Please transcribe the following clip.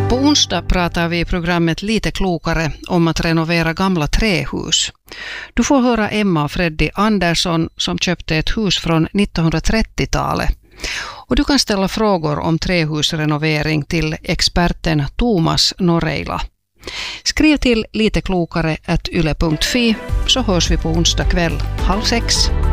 På onsdag pratar vi i programmet Lite klokare om att renovera gamla trähus. Du får höra Emma och Freddy Andersson som köpte ett hus från 1930-talet. Och du kan ställa frågor om trähusrenovering till experten Thomas Noreila. Skriv till liteklokare@yle.fi så hörs vi på onsdag kväll 5:30.